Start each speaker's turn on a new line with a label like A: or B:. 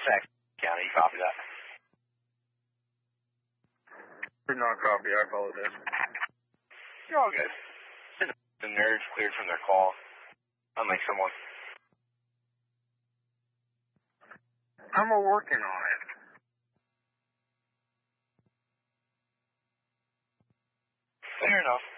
A: Sac County, copy that.
B: Did not copy, I apologize.
A: You're all good. The nerds cleared from their call. Unlike someone.
B: I'm working on it.
A: Fair enough.